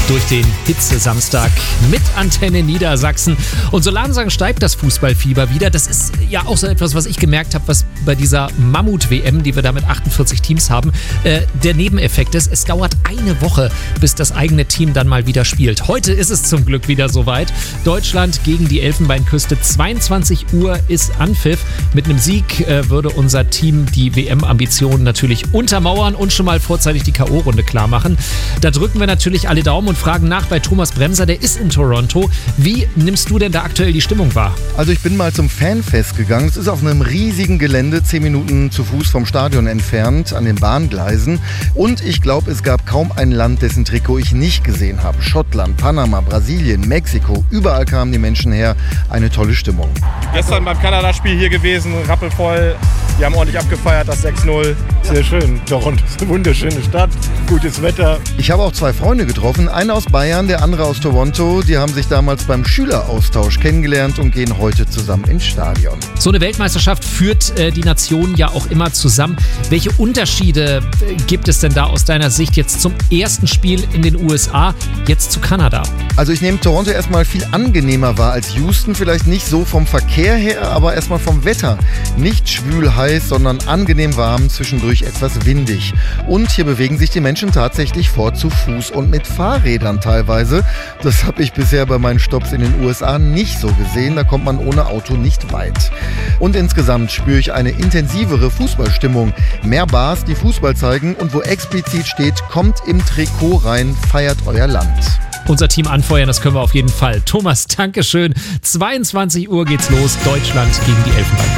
durch den Hitze-Samstag mit Antenne Niedersachsen. Und so langsam steigt das Fußballfieber wieder. Das ist ja auch so etwas, was ich gemerkt habe, was bei dieser Mammut-WM, die wir da mit 48 Teams haben, der Nebeneffekt ist. Es dauert eine Woche, bis das eigene Team dann mal wieder spielt. Heute ist es zum Glück wieder soweit. Deutschland gegen die Elfenbeinküste. 22 Uhr ist Anpfiff. Mit einem Sieg würde unser Team die WM-Ambitionen natürlich untermauern und schon mal vorzeitig die K.O.-Runde klar machen. Da drücken wir natürlich alle Daumen und fragen nach bei Thomas Bremser, der ist in Toronto. Wie nimmst du denn da aktuell die Stimmung wahr? Also ich bin mal zum Fanfest gegangen. Es ist auf einem riesigen Gelände, 10 Minuten zu Fuß vom Stadion entfernt, an den Bahngleisen. Und ich glaube, es gab kaum ein Land, dessen Trikot ich nicht gesehen habe. Schottland, Panama, Brasilien, Mexiko, überall kamen die Menschen her. Eine tolle Stimmung. Gestern beim Kanada-Spiel hier gewesen, rappelvoll. Die haben ordentlich abgefeiert, das 6-0. Sehr schön. Toronto ist eine wunderschöne Stadt, gutes Wetter. Ich habe auch 2 Freunde getroffen, einer aus Bayern, der andere aus Toronto. Die haben sich damals beim Schüleraustausch kennengelernt und gehen heute zusammen ins Stadion. So eine Weltmeisterschaft führt die Nationen ja auch immer zusammen. Welche Unterschiede gibt es denn da aus deiner Sicht jetzt zum ersten Spiel in den USA, jetzt zu Kanada? Also ich nehme Toronto erstmal viel angenehmer wahr als Houston. Vielleicht nicht so vom Verkehr her, aber erstmal vom Wetter. Nicht schwül heiß, sondern angenehm warm, zwischendurch etwas windig. Und hier bewegen sich die Menschen tatsächlich fort zu Fuß und mit Fahrrädern teilweise. Das habe ich bisher bei meinen Stopps in den USA nicht so gesehen. Da kommt man ohne Auto nicht weit. Und insgesamt spüre ich eine intensivere Fußballstimmung. Mehr Bars, die Fußball zeigen und wo explizit steht, kommt im Trikot rein, feiert euer Land. Unser Team anfeuern, das können wir auf jeden Fall. Thomas, Dankeschön. 22 Uhr geht's los. Deutschland gegen die Elfenbeinküste.